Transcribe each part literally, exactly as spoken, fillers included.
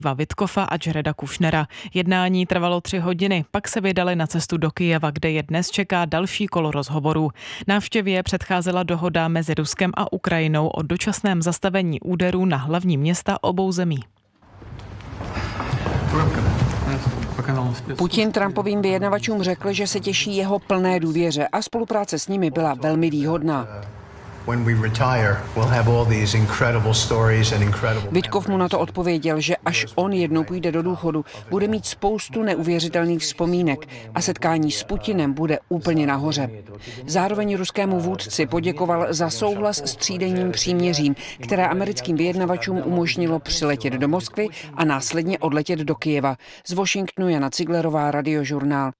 Vitkova a Jareda Kushnera. Jednání trvalo tři hodiny, pak se vydali na cestu do Kyjeva, kde je dnes čeká další kolo rozhovorů. Návštěvě předcházela dohoda mezi Ruskem a Ukrajinou o dočasném zastavení úderů na hlavní města obou zemí. Putin Trumpovým vyjednavačům řekl, že se těší jeho plné důvěře a spolupráce s nimi byla velmi výhodná. Vitkov mu na to odpověděl, že až on jednou půjde do důchodu, bude mít spoustu neuvěřitelných vzpomínek a setkání s Putinem bude úplně nahoře. Zároveň ruskému vůdci poděkoval za souhlas s třídenním příměřím, které americkým vyjednavačům umožnilo přiletět do Moskvy a následně odletět do Kyjeva. Z Washingtonu Jana Ciglerová, Radiožurnál.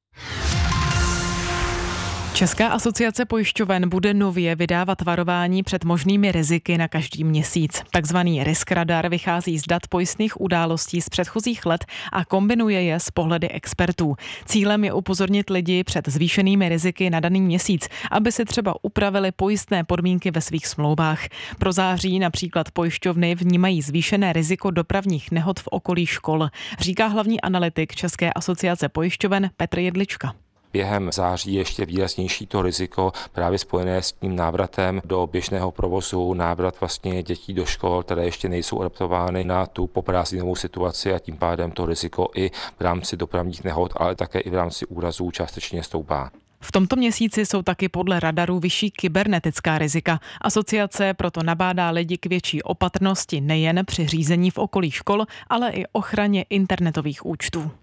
Česká asociace pojišťoven bude nově vydávat varování před možnými riziky na každý měsíc. Takzvaný Risk Radar vychází z dat pojistných událostí z předchozích let a kombinuje je s pohledy expertů. Cílem je upozornit lidi před zvýšenými riziky na daný měsíc, aby si třeba upravili pojistné podmínky ve svých smlouvách. Pro září například pojišťovny vnímají zvýšené riziko dopravních nehod v okolí škol, říká hlavní analytik České asociace pojišťoven Petr Jedlička. Během září ještě výraznější to riziko právě spojené s tím návratem do běžného provozu, návrat vlastně dětí do škol, které ještě nejsou adaptovány na tu poprázdninovou situaci a tím pádem to riziko i v rámci dopravních nehod, ale také i v rámci úrazů částečně stoupá. V tomto měsíci jsou taky podle radarů vyšší kybernetická rizika. Asociace proto nabádá lidi k větší opatrnosti nejen při řízení v okolí škol, ale i ochraně internetových účtů.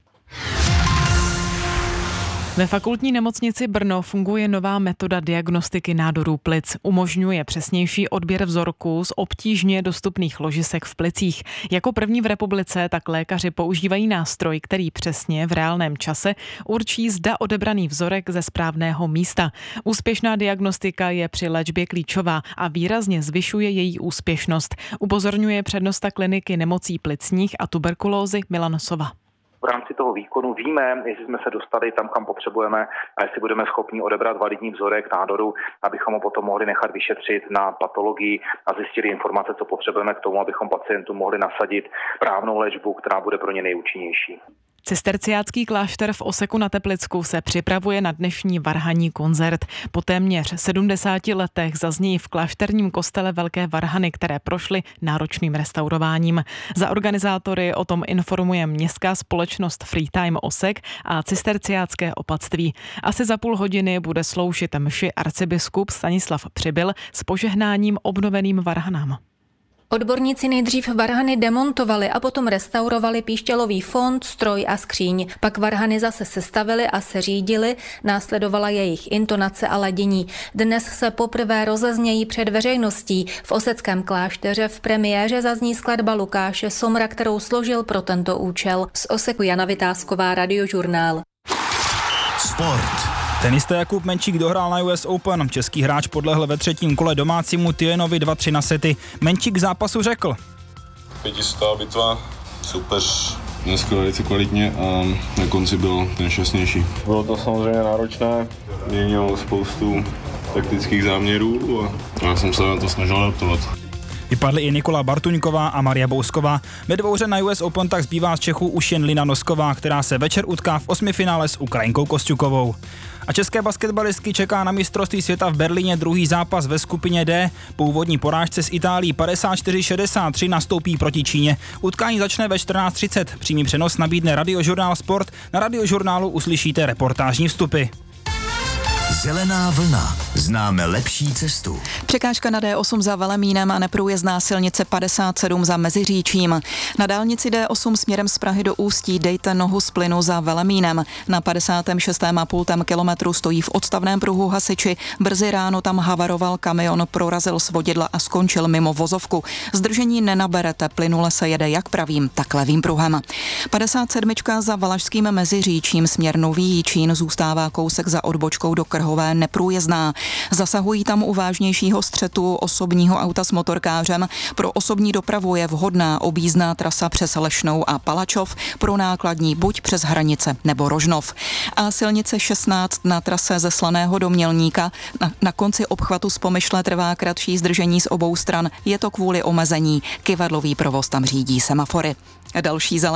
Ve fakultní nemocnici Brno funguje nová metoda diagnostiky nádorů plic. Umožňuje přesnější odběr vzorků z obtížně dostupných ložisek v plicích. Jako první v republice tak lékaři používají nástroj, který přesně v reálném čase určí, zda odebraný vzorek ze správného místa. Úspěšná diagnostika je při léčbě klíčová a výrazně zvyšuje její úspěšnost, upozorňuje přednosta kliniky nemocí plicních a tuberkulózy Milan Sova. V rámci toho výkonu víme, jestli jsme se dostali tam, kam potřebujeme a jestli budeme schopni odebrat validní vzorek nádoru, abychom ho potom mohli nechat vyšetřit na patologii a zjistili informace, co potřebujeme k tomu, abychom pacientům mohli nasadit správnou léčbu, která bude pro ně nejúčinnější. Cisterciácký klášter v Oseku na Teplicku se připravuje na dnešní varhanní koncert. Po téměř sedmdesáti letech zazní v klášterním kostele velké varhany, které prošly náročným restaurováním. Za organizátory o tom informuje městská společnost Freetime Osek a cisterciácké opatství. Asi za půl hodiny bude sloužit mši arcibiskup Stanislav Přibyl s požehnáním obnoveným varhanám. Odborníci nejdřív varhany demontovali a potom restaurovali píšťalový fond, stroj a skříň. Pak varhany zase sestavili a seřídili, následovala jejich intonace a ladění. Dnes se poprvé rozeznějí před veřejností. V oseckém klášteře v premiéře zazní skladba Lukáše Somra, kterou složil pro tento účel. Z Oseku Jana Vytázková, Radiožurnál. Sport. Tenista Jakub Menčík dohrál na U S Open. Český hráč podlehl ve třetím kole domácímu Tienovi dva tři na sety. Menčík k zápasu řekl: Pětistá bitva, super, dneska velice kvalitně a na konci byl ten šťastnější. Bylo to samozřejmě náročné, měnil spoustu taktických záměrů a já jsem se na to snažil adaptovat. Vypadly i Nikola Bartuňková a Maria Bousková. Ve dvouhře na U S Open tak zbývá z Čechů už jen Lina Nosková, která se večer utká v osmifinále s Ukrajinkou Kosťukovou. A české basketbalistky čeká na mistrovství světa v Berlíně druhý zápas ve skupině D. Po úvodní porážce s Itálií padesát čtyři šedesát tři nastoupí proti Číně. Utkání začne ve čtrnáct třicet. Přímý přenos nabídne Radiožurnál Sport. Na Radiožurnálu uslyšíte reportážní vstupy. Zelená vlna. Známe lepší cestu. Překážka na D osm za Velemínem a neprůjezdná silnice padesát sedm za Meziříčím. Na dálnici D osm směrem z Prahy do Ústí dejte nohu z plynu za Velemínem. Na padesátém šestém a půl kilometru stojí v odstavném pruhu hasiči. Brzy ráno tam havaroval kamion, prorazil svodidla a skončil mimo vozovku. Zdržení nenaberete, plynule se jede jak pravým, tak levým pruhem. padesát sedm za Valašským Meziříčím směr Nový Jičín zůstává kousek za odbočkou do Krhové neprůjezdná. Zasahují tam u vážnějšího střetu osobního auta s motorkářem. Pro osobní dopravu je vhodná objízdná trasa přes Lešnou a Palačov, pro nákladní buď přes Hranice nebo Rožnov. A silnice šestnáct na trase ze Slaného do Mělníka na, na konci obchvatu z Pomyšle trvá kratší zdržení z obou stran. Je to kvůli omezení. Kyvadlový provoz tam řídí semafory. Další